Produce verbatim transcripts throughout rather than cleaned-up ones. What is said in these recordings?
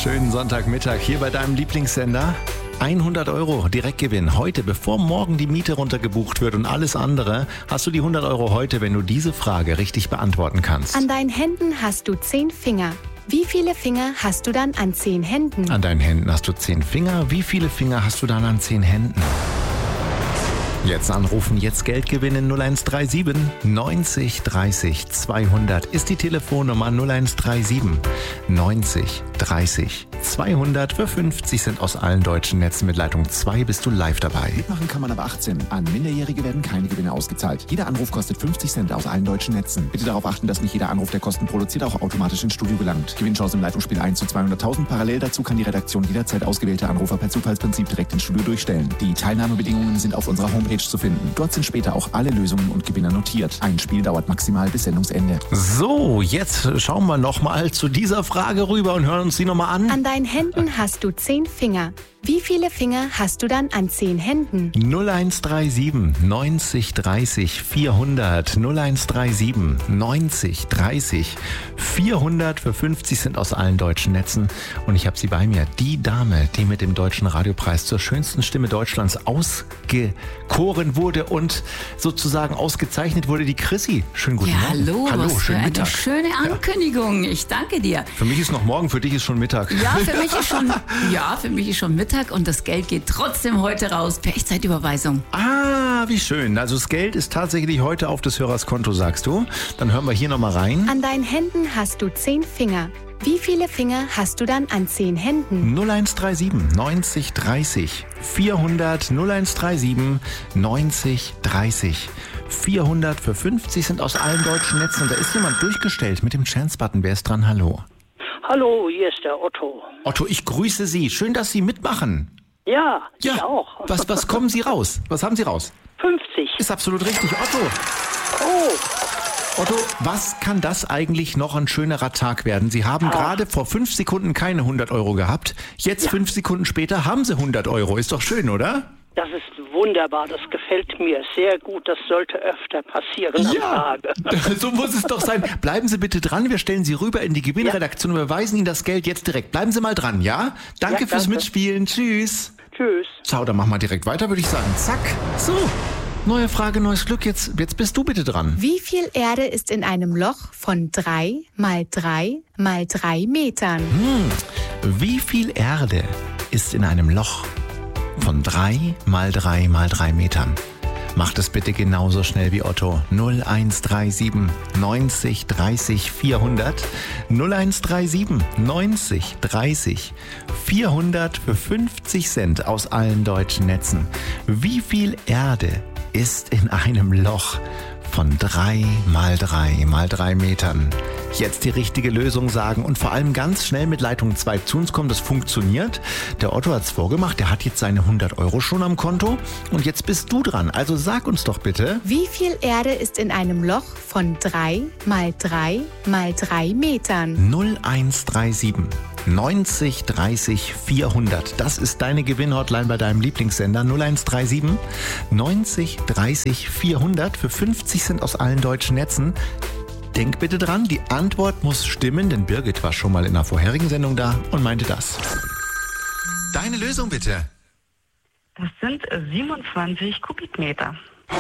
Schönen Sonntagmittag hier bei deinem Lieblingssender. hundert Euro Direktgewinn heute, bevor morgen die Miete runtergebucht wird und alles andere, hast du die hundert Euro heute, wenn du diese Frage richtig beantworten kannst. An deinen Händen hast du zehn Finger. Wie viele Finger hast du dann an zehn Händen? An deinen Händen hast du zehn Finger. Wie viele Finger hast du dann an zehn Händen? Jetzt anrufen, jetzt Geld gewinnen. null eins drei sieben neunzig dreißig zweihundert ist die Telefonnummer. null eins drei sieben neunzig dreißig zweihundert. Für fünfzig Cent aus allen deutschen Netzen mit Leitung zwei bist du live dabei. Mitmachen kann man ab achtzehn. An Minderjährige werden keine Gewinne ausgezahlt. Jeder Anruf kostet fünfzig Cent aus allen deutschen Netzen. Bitte darauf achten, dass nicht jeder Anruf, der Kosten produziert, auch automatisch ins Studio gelangt. Gewinnchance im Leitungsspiel eins zu zweihunderttausend. Parallel dazu kann die Redaktion jederzeit ausgewählte Anrufer per Zufallsprinzip direkt ins Studio durchstellen. Die Teilnahmebedingungen sind auf unserer Homepage zu finden. Dort sind später auch alle Lösungen und Gewinner notiert. Ein Spiel dauert maximal bis Sendungsende. So, jetzt schauen wir nochmal zu dieser Frage rüber und hören uns die nochmal an. An deinen Händen hast du zehn Finger. Wie viele Finger hast du dann an zehn Händen? null eins drei sieben neunzig dreißig vierhundert. null eins drei sieben neunzig dreißig vierhundert. Für fünfzig Cent aus allen deutschen Netzen. Und ich habe sie bei mir. Die Dame, die mit dem Deutschen Radiopreis zur schönsten Stimme Deutschlands ausgekoren wurde und sozusagen ausgezeichnet wurde, die Chrissy. Schönen guten ja, Morgen. Hallo, hallo was für schönen eine Mittag. schöne Ankündigung. Ja. Ich danke dir. Für mich ist noch morgen, für dich ist schon Mittag. Ja, für mich ist schon, ja, für mich ist schon Mittag und das Geld geht trotzdem heute raus per Echtzeitüberweisung. Ah, wie schön. Also das Geld ist tatsächlich heute auf des Hörers Konto, sagst du. Dann hören wir hier nochmal rein. An deinen Händen hast du zehn Finger. Wie viele Finger hast du dann an zehn Händen? null eins drei sieben neunzig dreißig vierhundert. null eins drei sieben neunzig dreißig vierhundert. Für fünfzig sind aus allen deutschen Netzen. Da ist jemand durchgestellt mit dem Chance-Button. Wer ist dran? Hallo. Hallo, hier ist der Otto. Otto, ich grüße Sie. Schön, dass Sie mitmachen. Ja, Ja, ich auch. Was, was kommen Sie raus? Was haben Sie raus? fünfzig. Ist absolut richtig. Otto. Oh, Otto, was kann das eigentlich noch ein schönerer Tag werden? Sie haben gerade vor fünf Sekunden keine hundert Euro gehabt. Jetzt fünf Sekunden später haben Sie hundert Euro. Ist doch schön, oder? das ist wunderbar. Das gefällt mir sehr gut. Das sollte öfter passieren am Ja, Tage. so muss es doch sein. Bleiben Sie bitte dran. Wir stellen Sie rüber in die Gewinnredaktion und überweisen Ihnen das Geld jetzt direkt. Bleiben Sie mal dran, ja? Danke Ja, fürs danke. Mitspielen. Tschüss. Tschüss. So, dann machen wir direkt weiter, würde ich sagen. Zack. So, neue Frage, neues Glück. Jetzt, jetzt bist du bitte dran. Wie viel Erde ist in einem Loch von drei mal drei mal drei Metern? Wie viel Erde ist in einem Loch von drei mal drei mal drei Metern? Macht es bitte genauso schnell wie Otto. null eins drei sieben neunzig dreißig vierhundert. null eins drei sieben neunzig dreißig vierhundert für fünfzig Cent aus allen deutschen Netzen. Wie viel Erde ist in einem Loch von drei mal drei mal drei Metern? Jetzt die richtige Lösung sagen und vor allem ganz schnell mit Leitung zwei zu uns kommen. Das funktioniert. Der Otto hat's vorgemacht. Der hat jetzt seine hundert Euro schon am Konto. Und jetzt bist du dran. Also sag uns doch bitte. Wie viel Erde ist in einem Loch von drei mal drei mal drei Metern? null eins drei sieben neunzig dreißig vierhundert. Das ist deine Gewinnhotline bei deinem Lieblingssender. null eins drei sieben neunzig dreißig vierhundert für fünfzig Cent aus allen deutschen Netzen. Denk bitte dran, die Antwort muss stimmen, denn Birgit war schon mal in einer vorherigen Sendung da und meinte das. Deine Lösung bitte. Das sind siebenundzwanzig Kubikmeter.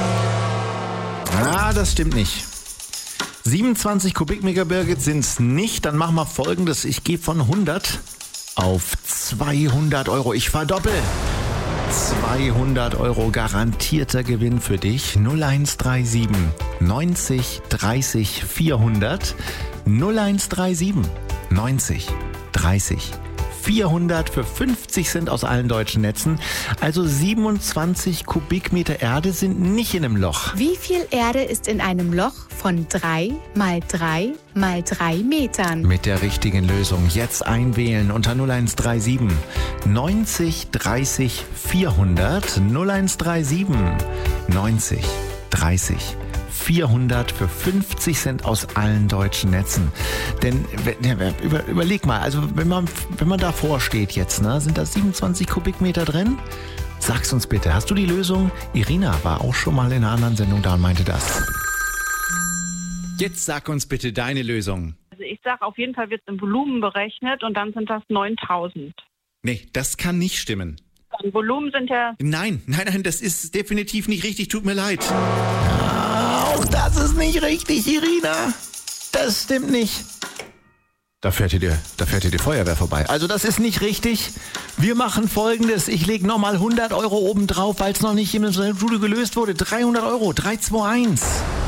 Ah, das stimmt nicht. siebenundzwanzig Kubikmeter, Birgit, sind es nicht. Dann machen wir Folgendes. Ich gehe von hundert auf zweihundert Euro. Ich verdoppel. zweihundert Euro garantierter Gewinn für dich. null eins drei sieben neunzig dreißig vierhundert. null eins drei sieben neunzig dreißig vierhundert für fünfzig Cent aus allen deutschen Netzen. Also siebenundzwanzig Kubikmeter Erde sind nicht in einem Loch. Wie viel Erde ist in einem Loch von drei mal drei mal drei Metern? Mit der richtigen Lösung jetzt einwählen unter null eins drei sieben neunzig dreißig vierhundert. null eins drei sieben neunzig dreißig vierhundert für fünfzig Cent aus allen deutschen Netzen. Denn über, überleg mal, also wenn man, wenn man davor steht jetzt, ne, sind da siebenundzwanzig Kubikmeter drin? Sag's uns bitte, hast du die Lösung? Irina war auch schon mal in einer anderen Sendung da und meinte das. Jetzt sag uns bitte deine Lösung. Also ich sage, auf jeden Fall wird es im Volumen berechnet und dann sind das neuntausend. Nee, das kann nicht stimmen. Dann Volumen sind ja... Nein, nein, nein, das ist definitiv nicht richtig, tut mir leid. Ah, auch das ist nicht richtig, Irina. Das stimmt nicht. Da fährt hier die, da fährt hier die Feuerwehr vorbei. Also das ist nicht richtig. Wir machen Folgendes. Ich lege nochmal hundert Euro oben drauf, weil es noch nicht im Studio gelöst wurde. dreihundert Euro, drei zwei eins.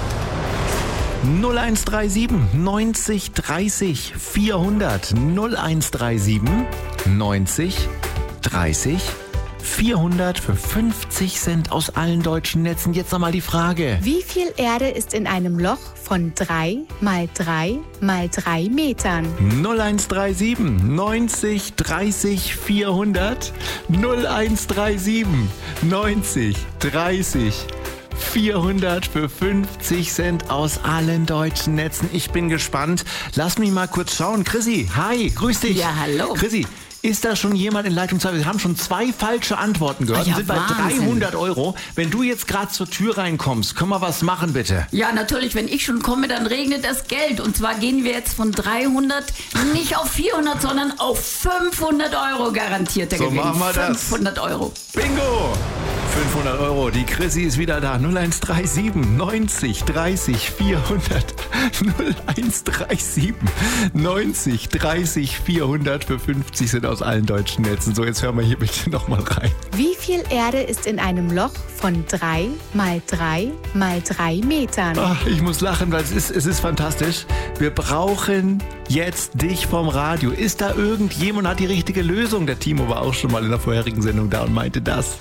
null eins drei sieben neunzig dreißig vierhundert. null eins drei sieben neunzig dreißig vierhundert für fünfzig Cent aus allen deutschen Netzen. Jetzt nochmal die Frage. Wie viel Erde ist in einem Loch von drei mal drei mal drei Metern? null eins drei sieben neunzig dreißig vierhundert. null eins drei sieben neunzig dreißig vierhundert für fünfzig Cent aus allen deutschen Netzen. Ich bin gespannt. Lass mich mal kurz schauen. Chrissy, hi, grüß dich. Ja, hallo. Chrissy, ist da schon jemand in Leitung zwei? Wir haben schon zwei falsche Antworten gehört. Ah ja, Wir sind bei Wahnsinn. dreihundert Euro. Wenn du jetzt gerade zur Tür reinkommst, können wir was machen, bitte? Ja, natürlich, wenn ich schon komme, dann regnet das Geld. Und zwar gehen wir jetzt von dreihundert nicht auf vierhundert, sondern auf fünfhundert Euro garantierter So Gewinn. machen wir das. fünfhundert Euro. Bingo! fünfhundert Euro. Die Chrissy ist wieder da. null eins drei sieben neunzig dreißig vierhundert. null eins drei sieben neunzig dreißig vierhundert für fünfzig Cent aus allen deutschen Netzen. So, jetzt hören wir hier bitte nochmal rein. Wie viel Erde ist in einem Loch von drei mal drei mal drei Metern? Ach, ich muss lachen, weil es ist, es ist fantastisch. Wir brauchen jetzt dich vom Radio. Ist da irgendjemand, hat die richtige Lösung? Der Timo war auch schon mal in der vorherigen Sendung da und meinte das.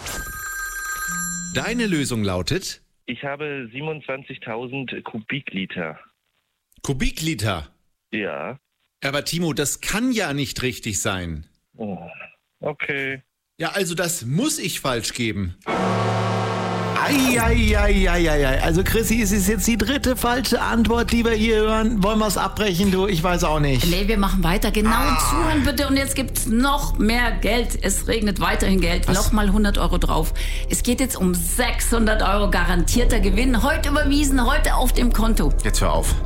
Deine Lösung lautet? Ich habe siebenundzwanzigtausend Kubikliter. Kubikliter. Ja. Aber Timo, das kann ja nicht richtig sein. Oh, okay. Ja, also das muss ich falsch geben. Eieieiei. Also Chrissy, es ist jetzt die dritte falsche Antwort, die wir hier hören. Wollen wir es abbrechen, du? Ich weiß auch nicht. Nee, wir machen weiter. Genau Ah. zuhören bitte. Und jetzt gibt's noch mehr Geld. Es regnet weiterhin Geld. Was? Nochmal hundert Euro drauf. Es geht jetzt um sechshundert Euro garantierter Gewinn. Heute überwiesen, heute auf dem Konto. Jetzt hör auf.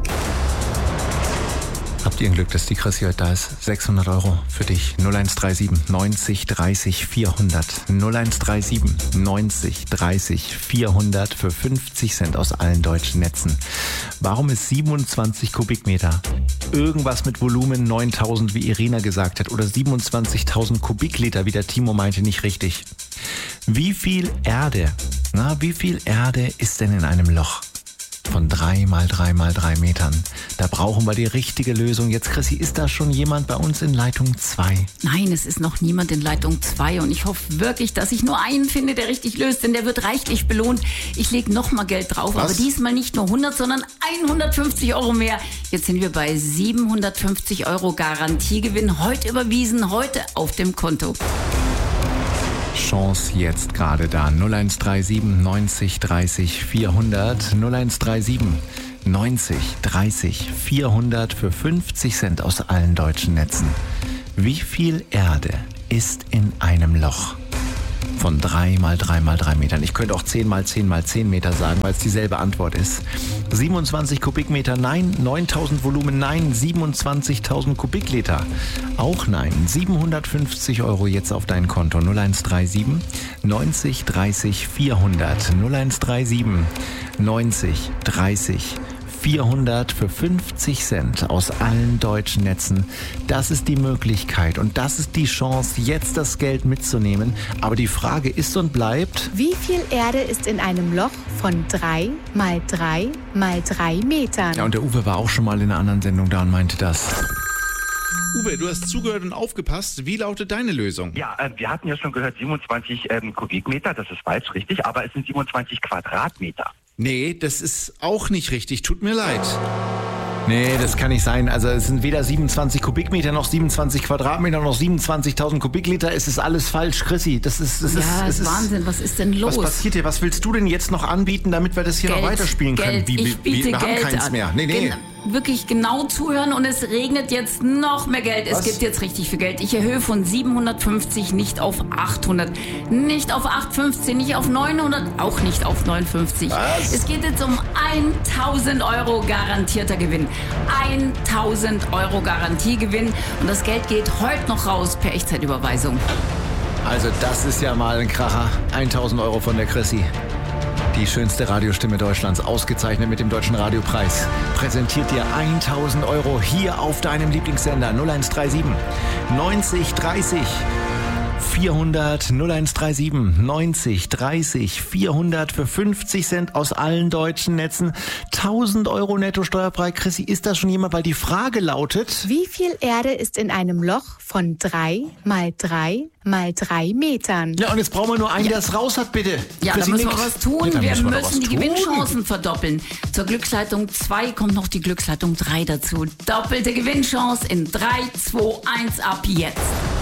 Habt ihr ein Glück, dass die Chrissy heute da ist? sechshundert Euro für dich. null eins drei sieben neunzig dreißig vierhundert. null eins drei sieben neunzig dreißig vierhundert für fünfzig Cent aus allen deutschen Netzen. Warum ist siebenundzwanzig Kubikmeter? Irgendwas mit Volumen neuntausend, wie Irina gesagt hat, oder siebenundzwanzigtausend Kubikliter, wie der Timo meinte, nicht richtig. Wie viel Erde, na, wie viel Erde ist denn in einem Loch von drei mal drei mal drei Metern? Da brauchen wir die richtige Lösung. Jetzt, Chrissy, ist da schon jemand bei uns in Leitung zwei? Nein, es ist noch niemand in Leitung zwei. Und ich hoffe wirklich, dass ich nur einen finde, der richtig löst. Denn der wird reichlich belohnt. Ich lege noch mal Geld drauf. Was? Aber diesmal nicht nur hundert, sondern hundertfünfzig Euro mehr. Jetzt sind wir bei siebenhundertfünfzig Euro Garantiegewinn. Heute überwiesen, heute auf dem Konto. Chance jetzt gerade da. null eins drei sieben neunzig dreißig vierhundert. null eins drei sieben neunzig dreißig vierhundert für fünfzig Cent aus allen deutschen Netzen. Wie viel Erde ist in einem Loch von drei mal drei mal drei Metern? Ich könnte auch zehn mal zehn mal zehn Meter sagen, weil es dieselbe Antwort ist. siebenundzwanzig Kubikmeter, nein. neuntausend Volumen, nein. siebenundzwanzigtausend Kubikliter, auch nein. siebenhundertfünfzig Euro jetzt auf dein Konto. null eins drei sieben neunzig dreißig vierhundert. null eins drei sieben neunzig dreißig vierhundert für fünfzig Cent aus allen deutschen Netzen. Das ist die Möglichkeit und das ist die Chance, jetzt das Geld mitzunehmen. Aber die Frage ist und bleibt: Wie viel Erde ist in einem Loch von drei mal drei mal drei Metern? Ja, und der Uwe war auch schon mal in einer anderen Sendung da und meinte das. Uwe, du hast zugehört und aufgepasst. Wie lautet deine Lösung? Ja, äh, wir hatten ja schon gehört, siebenundzwanzig ähm, Kubikmeter, das ist falsch, richtig, aber es sind siebenundzwanzig Quadratmeter. Nee, das ist auch nicht richtig. Tut mir leid. Nee, das kann nicht sein. Also es sind weder siebenundzwanzig Kubikmeter noch siebenundzwanzig Quadratmeter noch siebenundzwanzigtausend Kubikliter. Es ist alles falsch, Chrissy. Das ist, das Ja, ist, das es ist Wahnsinn. Was ist denn los? Was passiert hier? Was willst du denn jetzt noch anbieten, damit wir das hier Geld, noch weiterspielen können? Geld. Wie, Ich wie, biete wir haben Geld keins an. mehr. Nee, nee. Genau. wirklich genau zuhören und es regnet jetzt noch mehr Geld. Es Was? gibt jetzt richtig viel Geld. Ich erhöhe von siebenhundertfünfzig nicht auf achthundert, nicht auf achthundertfünfzehn, nicht auf neunhundert, auch nicht auf neunundfünfzig. Was? Es geht jetzt um tausend Euro garantierter Gewinn. tausend Euro Garantiegewinn und das Geld geht heute noch raus per Echtzeitüberweisung. Also das ist ja mal ein Kracher. tausend Euro von der Chrissy. Die schönste Radiostimme Deutschlands, ausgezeichnet mit dem Deutschen Radiopreis, präsentiert dir tausend Euro hier auf deinem Lieblingssender null eins drei sieben neunzig dreißig vierhundert null eins drei sieben neunzig dreißig vierhundert für fünfzig Cent aus allen deutschen Netzen. tausend Euro netto steuerfrei. Chrissy, ist das schon jemand? Weil die Frage lautet: Wie viel Erde ist in einem Loch von drei mal drei mal drei Metern? Ja, und jetzt brauchen wir nur einen, der es raus hat, bitte. Ja, Chrissy da müssen wir nickt. was tun. Ja, da wir müssen wir doch müssen was die tun. Gewinnchancen verdoppeln. Zur Glücksleitung zwei kommt noch die Glücksleitung drei dazu. Doppelte Gewinnchance in drei, zwei, eins ab jetzt.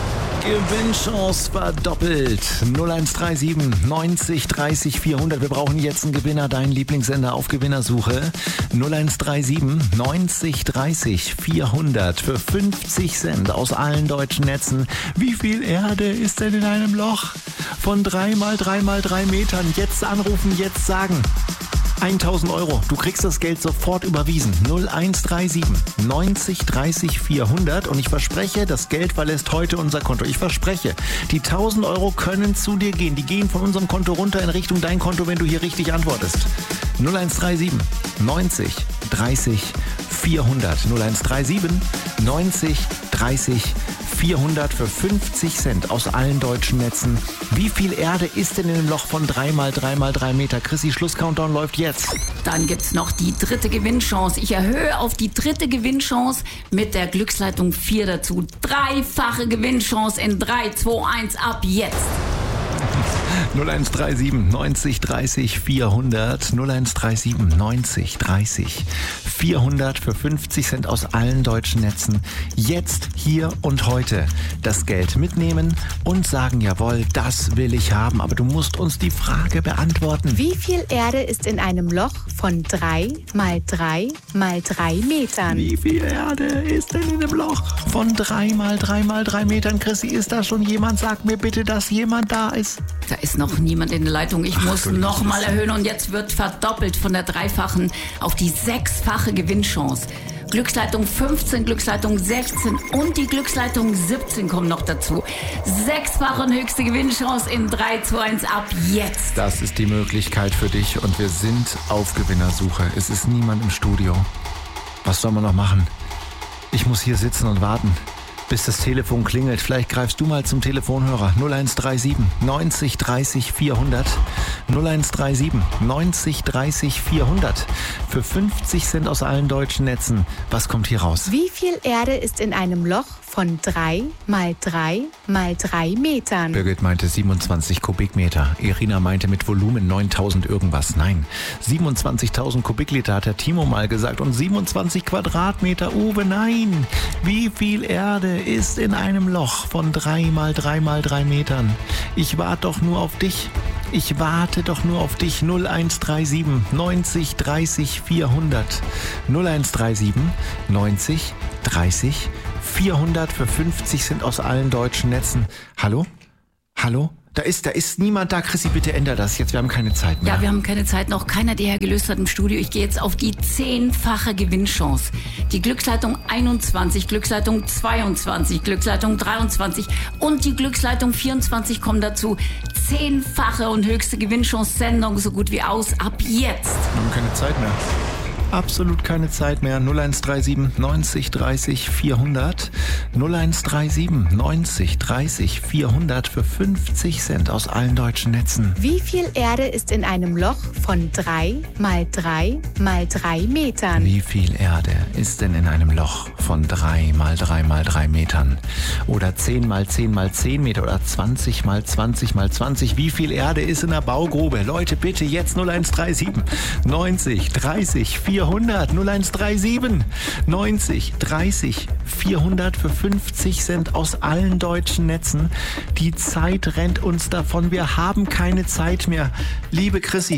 Gewinnchance verdoppelt. null eins drei sieben neunzig dreißig vierhundert. Wir brauchen jetzt einen Gewinner. Dein Lieblingssender auf Gewinnersuche. null eins drei sieben neunzig dreißig vierhundert für fünfzig Cent aus allen deutschen Netzen. Wie viel Erde ist denn in einem Loch von drei mal drei mal drei Metern? Jetzt anrufen, jetzt sagen. tausend Euro. Du kriegst das Geld sofort überwiesen. null eins drei sieben neunzig dreißig vierhundert. Und ich verspreche, das Geld verlässt heute unser Konto. Ich verspreche, die tausend Euro können zu dir gehen. Die gehen von unserem Konto runter in Richtung dein Konto, wenn du hier richtig antwortest. null eins drei sieben neunzig dreißig vierhundert. null eins drei sieben neunzig dreißig vierhundert für fünfzig Cent aus allen deutschen Netzen. Wie viel Erde ist denn in dem Loch von drei mal drei mal drei Meter? Chrissy, Schlusscountdown läuft jetzt. Dann gibt's noch die dritte Gewinnchance. Ich erhöhe auf die dritte Gewinnchance mit der Glücksleitung vier dazu. Dreifache Gewinnchance in drei, zwei, eins ab jetzt. null eins drei sieben neunzig dreißig vierhundert. null eins drei sieben neunzig dreißig vierhundert für fünfzig Cent aus allen deutschen Netzen. Jetzt, hier und heute das Geld mitnehmen und sagen, jawohl, das will ich haben. Aber du musst uns die Frage beantworten. Wie viel Erde ist in einem Loch von drei mal drei mal drei Metern? Wie viel Erde ist denn in dem Loch von drei mal drei mal drei Metern? Chrissy, ist da schon jemand? Sag mir bitte, dass jemand da ist. Da ist noch niemand in der Leitung. Ich muss noch mal erhöhen und jetzt wird verdoppelt von der dreifachen auf die sechsfache Gewinnchance. Glücksleitung fünfzehn, Glücksleitung sechzehn und die Glücksleitung siebzehn kommen noch dazu. Sechsfache und höchste Gewinnchance in drei, zwei, eins ab jetzt. Das ist die Möglichkeit für dich und wir sind auf Gewinnersuche. Es ist niemand im Studio. Was soll man noch machen? Ich muss hier sitzen und warten, bis das Telefon klingelt. Vielleicht greifst du mal zum Telefonhörer. null eins drei sieben neunzig dreißig vierhundert. null eins drei sieben neunzig dreißig vierhundert. Für fünfzig Cent aus allen deutschen Netzen. Was kommt hier raus? Wie viel Erde ist in einem Loch von drei mal drei mal drei Metern? Birgit meinte siebenundzwanzig Kubikmeter. Irina meinte mit Volumen neuntausend irgendwas. Nein, siebenundzwanzigtausend Kubikliter hat der Timo mal gesagt. Und siebenundzwanzig Quadratmeter. Uwe, nein. Wie viel Erde ist in einem Loch von drei mal drei mal drei Metern? Ich warte doch nur auf dich. Ich warte doch nur auf dich. null eins drei sieben neunzig dreißig vierhundert. null eins drei sieben neunzig dreißig vierhundert für fünfzig Cent aus allen deutschen Netzen. Hallo? Hallo? Da ist, da ist niemand da. Chrissy, bitte änder das jetzt. Wir haben keine Zeit mehr. Ja, wir haben keine Zeit. Noch keiner, der gelöst hat im Studio. Ich gehe jetzt auf die zehnfache Gewinnchance. Die Glücksleitung einundzwanzig, Glücksleitung zweiundzwanzig, Glücksleitung dreiundzwanzig und die Glücksleitung vierundzwanzig kommen dazu. Zehnfache und höchste Gewinnchance. Sendung so gut wie aus. Ab jetzt. Wir haben keine Zeit mehr. Absolut keine Zeit mehr. null eins drei sieben neunzig dreißig vierhundert. null eins drei sieben neunzig dreißig vierhundert für fünfzig Cent aus allen deutschen Netzen. Wie viel Erde ist in einem Loch von drei mal drei mal drei Metern? Wie viel Erde ist denn in einem Loch von drei mal drei mal drei Metern? Oder zehn mal zehn mal zehn Meter oder zwanzig mal zwanzig mal zwanzig? Wie viel Erde ist in der Baugrube? Leute, bitte jetzt null eins drei sieben neunzig dreißig vierhundert. null eins drei sieben neunzig dreißig vierhundert für fünfzig Cent aus allen deutschen Netzen. Die Zeit rennt uns davon. Wir haben keine Zeit mehr. Liebe Chrissy,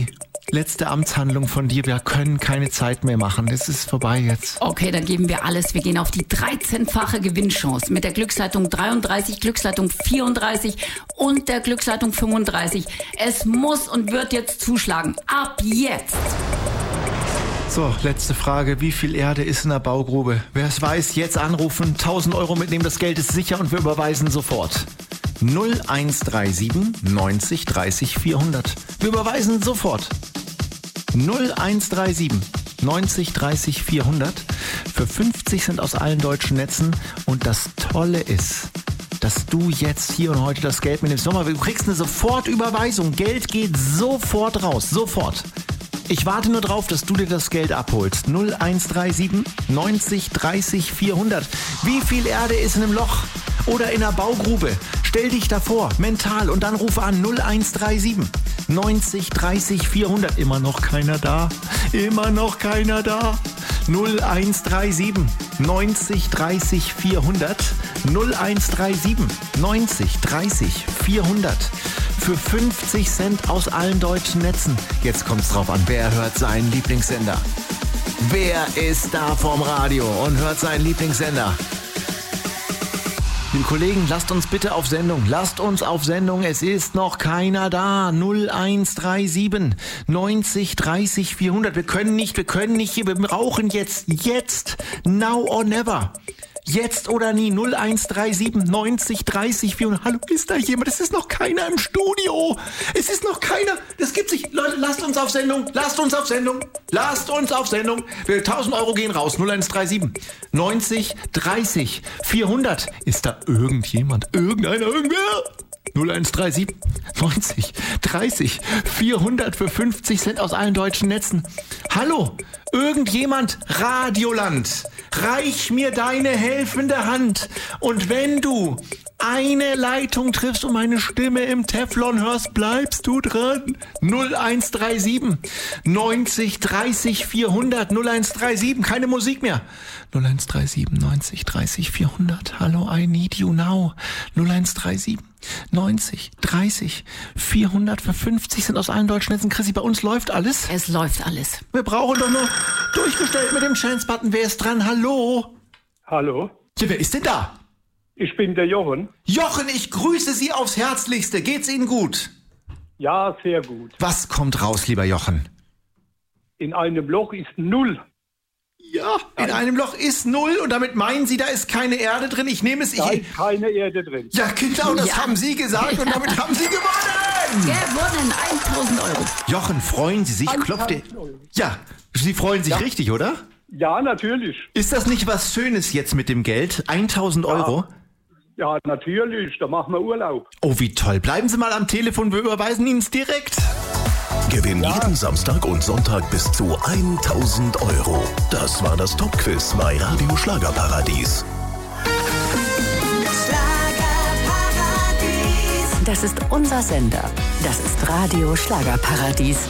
Letzte Amtshandlung von dir. Wir können keine Zeit mehr machen. Das ist vorbei jetzt. Okay, dann geben wir alles. Wir gehen auf die dreizehnfache Gewinnchance mit der Glücksleitung dreiunddreißig, Glücksleitung vierunddreißig und der Glücksleitung fünfunddreißig. Es muss und wird jetzt zuschlagen. Ab jetzt. So, letzte Frage. Wie viel Erde ist in der Baugrube? Wer es weiß, jetzt anrufen. tausend Euro mitnehmen, das Geld ist sicher und wir überweisen sofort. null eins drei sieben neunzig dreißig vierhundert. Wir überweisen sofort. null eins drei sieben neunzig dreißig vierhundert. Für fünfzig Cent aus allen deutschen Netzen. Und das Tolle ist, dass du jetzt hier und heute das Geld mitnimmst. Nochmal, du kriegst eine Sofortüberweisung. Geld geht sofort raus. Sofort. Ich warte nur drauf, dass du dir das Geld abholst. null eins drei sieben neunzig dreißig vierhundert. Wie viel Erde ist in einem Loch oder in einer Baugrube? Stell dich davor, mental, und dann rufe an null eins drei sieben neunzig dreißig vierhundert. Immer noch keiner da. Immer noch keiner da. null eins drei sieben neunzig dreißig vierhundert. null eins drei sieben neunzig dreißig vierhundert. Für fünfzig Cent aus allen deutschen Netzen. Jetzt kommt's drauf an, wer hört seinen Lieblingssender? Wer ist da vorm Radio und hört seinen Lieblingssender? Liebe Kollegen, lasst uns bitte auf Sendung. Lasst uns auf Sendung. Es ist noch keiner da. null eins drei sieben neunzig dreißig vierhundert. Wir können nicht, wir können nicht hier. Wir brauchen jetzt, jetzt, now or never. Jetzt oder nie. null eins drei sieben neunzig dreißig vierhundert. Hallo, ist da jemand? Es ist noch keiner im Studio. Es ist noch keiner. Das gibt's nicht. Leute, lasst uns auf Sendung. Lasst uns auf Sendung. Lasst uns auf Sendung. Wir tausend Euro gehen raus. null eins drei sieben neunzig dreißig vierhundert. Ist da irgendjemand? Irgendeiner? Irgendwer? null eins drei sieben neunzig dreißig vierhundert für fünfzig Cent aus allen deutschen Netzen. Hallo, irgendjemand? Radioland, reich mir deine helfende Hand. Und wenn du eine Leitung triffst und meine Stimme im Teflon hörst, bleibst du dran. null eins drei sieben neunzig dreißig vierhundert. null eins drei sieben, keine Musik mehr. null eins drei sieben neunzig dreißig vierhundert. Hallo, I need you now. null eins drei sieben neunzig dreißig vierhundert für fünfzig Cent aus allen deutschen Netzen. Chrissy, bei uns läuft alles. Es läuft alles. Wir brauchen doch nur durchgestellt mit dem Chance-Button. Wer ist dran? Hallo? Hallo? Ja, wer ist denn da? Ich bin der Jochen. Jochen, ich grüße Sie aufs Herzlichste. Geht's Ihnen gut? Ja, sehr gut. Was kommt raus, lieber Jochen? In einem Loch ist null. Ja, in einem Loch ist null und damit meinen Sie, da ist keine Erde drin. Ich nehme es... Ich, da ist keine Erde drin. Ja, genau, das Ja. haben Sie gesagt und damit haben Sie gewonnen. Gewonnen, tausend Euro. Jochen, freuen Sie sich? Klopft ihr... Ja, Sie freuen sich Ja. richtig, oder? Ja, natürlich. Ist das nicht was Schönes jetzt mit dem Geld? tausend Euro? Ja, natürlich. Da machen wir Urlaub. Oh, wie toll. Bleiben Sie mal am Telefon, wir überweisen Ihnen es direkt. Gewinn jeden Samstag und Sonntag bis zu tausend Euro. Das war das Top-Quiz bei Radio Schlagerparadies. Das ist unser Sender. Das ist Radio Schlagerparadies.